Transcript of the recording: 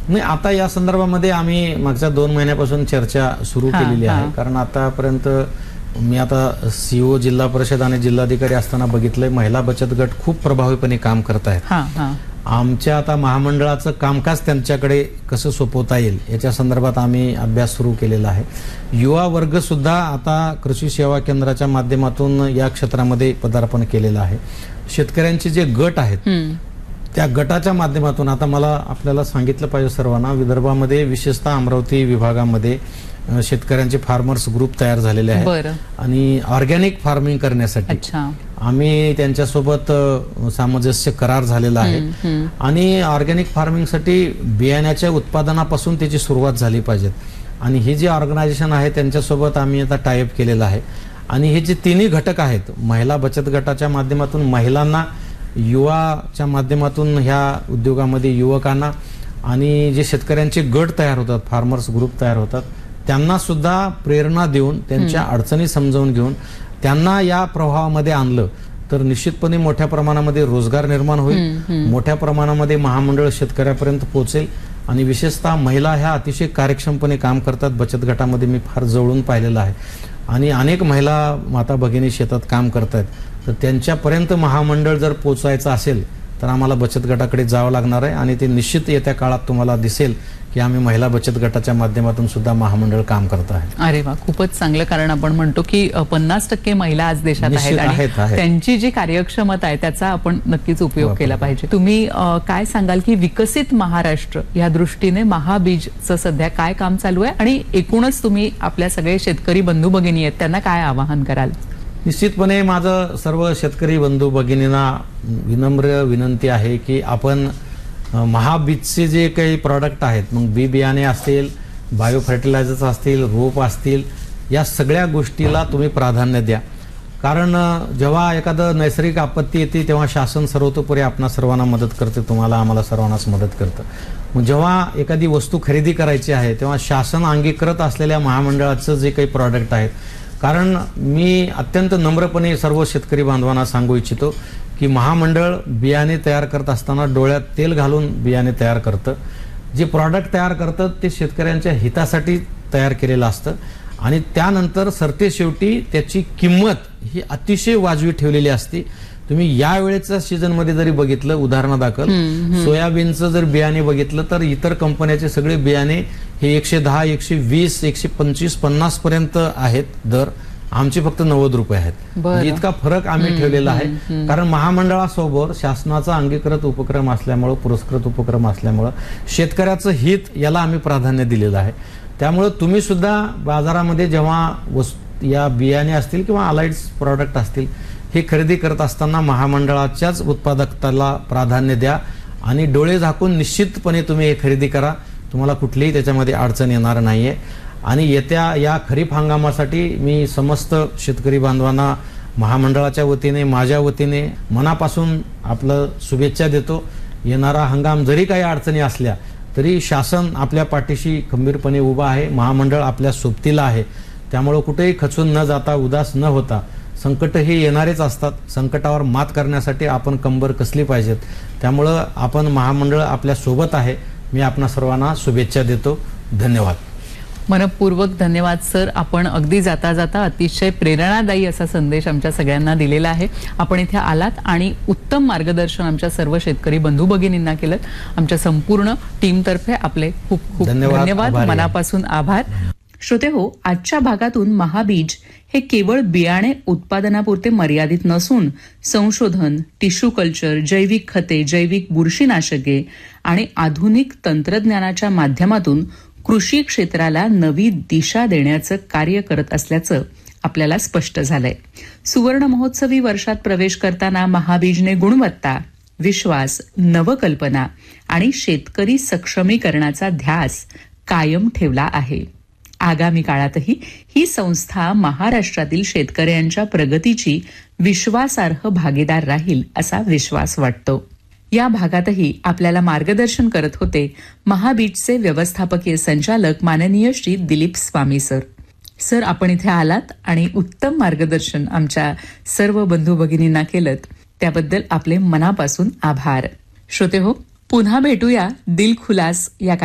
नाही, आता या संदर्भामध्ये आम्ही मागच्या 2 महिन्यापासून चर्चा सुरू केलेली आहे. कारण आतापर्यंत मी आता सीओ जिल्हा परिषद आणि जिल्हाधिकारी असताना बघितलंय, महिला बचत गट खूप प्रभावीपणे काम करत आहेत. आमच्या आता महामंडळाचं कामकाज त्यांच्याकडे कसं सोपवता येईल याच्या संदर्भात आम्ही अभ्यास सुरू केलेला आहे. युवा वर्ग सुद्धा आता कृषी सेवा केंद्राच्या माध्यमातून या क्षेत्रामध्ये पदार्पण केलेलं आहे. शेतकऱ्यांचे जे गट आहेत त्या गटाच्या माध्यमातून आता मला आपल्याला सांगितलं पाहिजे सर्वांना, विदर्भामध्ये विशेषतः अमरावती विभागामध्ये शेतकऱ्यांचे फार्मर्स ग्रुप तयार झालेले आहेत आणि ऑर्गॅनिक फार्मिंग करण्यासाठी आम्ही त्यांच्यासोबत सामंजस्य करार झालेला आहे. आणि ऑर्गॅनिक फार्मिंगसाठी बियाण्याच्या उत्पादनापासून त्याची सुरुवात झाली पाहिजे. आणि हे जे ऑर्गनायझेशन आहे त्यांच्यासोबत आम्ही आता टायअप केलेलं आहे. आणि हे जे तिन्ही घटक आहेत, महिला बचत गटाच्या माध्यमातून महिलांना, युवाच्या माध्यमातून ह्या उद्योगामध्ये युवकांना, आणि जे शेतकऱ्यांचे गट तयार होतात, फार्मर्स ग्रुप तयार होतात, त्यांना सुद्धा प्रेरणा देऊन त्यांच्या अडचणी समजावून घेऊन त्यांना या प्रवाहामध्ये आणलं तर निश्चितपणे मोठ्या प्रमाणामध्ये रोजगार निर्माण होईल, मोठ्या प्रमाणामध्ये महामंडळ शेतकऱ्यापर्यंत पोहोचेल. आणि विशेषतः महिला ह्या अतिशय कार्यक्षमपणे काम करतात. बचत गटामध्ये मी फार जवळून पाहिलेलं आहे आणि अनेक महिला माता भगिनी शेतात काम करतात. तर त्यांच्यापर्यंत महामंडळ जर पोचायचं असेल तर आम्हाला बचत गटाकडे जावं लागणार आहे. आणि ते निश्चित येत्या काळात तुम्हाला दिसेल की आम्ही महिला बचत गटाच्या माध्यमातून सुद्धा महामंडळ काम करत आहे. अरे वा, खूपच चांगलं. कारण आपण म्हणतो की 50% महिला आज देशात आहेत आणि त्यांची जी कार्यक्षमता आहे त्याचा आपण नक्कीच उपयोग केला पाहिजे. तुम्ही काय सांगाल की विकसित महाराष्ट्र या दृष्टीने महाबीजचं सध्या काय काम चालू आहे आणि एकूणच तुम्ही आपल्या सगळे शेतकरी बंधू भगिनी आहेत त्यांना काय आवाहन कराल? निश्चितपणे माझं सर्व शेतकरी बंधू भगिनींना विनम्र विनंती आहे की आपण महाबीजचे जे काही प्रॉडक्ट आहेत, मग बी बियाणे असतील, बायो फर्टिलायझर्स असतील, रोप असतील, या सगळ्या गोष्टीला तुम्ही प्राधान्य द्या. कारण जेव्हा एखादं नैसर्गिक आपत्ती येते तेव्हा शासन सर्वतोपरी आपणा सर्वांना मदत करते, तुम्हाला आम्हाला सर्वांनाच मदत करतं. मग जेव्हा एखादी वस्तू खरेदी करायची आहे तेव्हा शासन अंगीकृत असलेल्या महामंडळाचं जे काही प्रॉडक्ट आहेत, कारण मी अत्यंत नम्रपणे सर्व शेतकरी बांधवांना सांगू इच्छितो की महामंडळ बियाणे तयार करत असताना डोळ्यात तेल घालून बियाणे तयार करतं. जे प्रॉडक्ट तयार करतं ते शेतकऱ्यांच्या हितासाठी तयार केलेलं असतं आणि त्यानंतर सरतेशेवटी त्याची किंमत ही अतिशय वाजवी ठेवलेली असते. तुम्ही या वेळेच्या सीझनमध्ये जरी बघितलं, उदाहरणादाखल सोयाबीनचं जर बियाणे बघितलं तर इतर कंपन्याचे सगळे बियाणे हे 110, 120, 125, 50 पर्यंत आहेत दर. आमचे फक्त 90 रुपये आहेत. इतका फरक आम्ही ठेवलेला आहे. कारण महामंडळासोबत शासनाचा अंगीकृत उपक्रम असल्यामुळं, पुरस्कृत उपक्रम असल्यामुळं शेतकऱ्याचं हित याला आम्ही प्राधान्य दिलेलं आहे. त्यामुळं तुम्ही सुद्धा बाजारामध्ये जेव्हा या बियाणे असतील किंवा अलाइड्स प्रॉडक्ट असतील हे खरेदी करत असताना महामंडळाच्याच उत्पादकताला प्राधान्य द्या आणि डोळे झाकून निश्चितपणे तुम्ही हे खरेदी करा. तुम्हाला कुठलीही त्याच्यामध्ये अडचण येणार नाहीये. आणि येत्या या खरीप हंगामासाठी मी समस्त शेतकरी बांधवांना महामंडळाच्या वतीने, माझ्या वतीने मनापासून आपलं शुभेच्छा देतो. येणारा हंगाम जरी काही अडचणी असल्या तरी शासन आपल्या पाठीशी खंबीरपणे उभा आहे, महामंडळ आपल्या सोबतीला आहे. त्यामुळे कुठेही खचून न जाता, उदास न होता, संकट हे येणारेच असतात, संकटावर मात करण्यासाठी आपण कंबर कसली पाहिजेत. त्यामुळं आपण महामंडळ आपल्या सोबत आहे. मी आपणा सर्वांना शुभेच्छा देतो. धन्यवाद. मनपूर्वक धन्यवाद सर. आपण अगदी जाता जाता अतिशय प्रेरणादायी असा संदेश आमच्या सगळ्यांना दिलेला आहे. आपण इथे आलात आणि उत्तम मार्गदर्शन आमच्या सर्व शेतकरी बंधू भगिनींना केलं. आमच्या संपूर्ण टीमतर्फे आपले खूप खूप धन्यवाद, मनापासून आभार. श्रोते हो, आजच्या भागातून महाबीज हे केवळ बियाणे उत्पादनापुरते मर्यादित नसून संशोधन, टिश्यू कल्चर, जैविक खते, जैविक बुरशीनाशके आणि आधुनिक तंत्रज्ञानाच्या माध्यमातून कृषी क्षेत्राला नवी दिशा देण्याचं कार्य करत असल्याचं आपल्याला स्पष्ट झालंय. सुवर्ण महोत्सवी वर्षात प्रवेश करताना महाबीजने गुणवत्ता, विश्वास, नवकल्पना आणि शेतकरी सक्षमीकरणाचा ध्यास कायम ठेवला आहे. आगामी काळातही ही संस्था महाराष्ट्रातील शेतकऱ्यांच्या प्रगतीची विश्वासार्ह भागीदार राहील असा विश्वास वाटतो. या भागातही आपल्याला मार्गदर्शन करत होते महाबीजचे व्यवस्थापकीय संचालक माननीय श्री दिलीप स्वामी सर. सर, आपण इथे आलात आणि उत्तम मार्गदर्शन आमच्या सर्व बंधू भगिनींना केलं त्याबद्दल आपले मनापासून आभार. श्रोते हो, पुन्हा भेटूया दिल खुलास या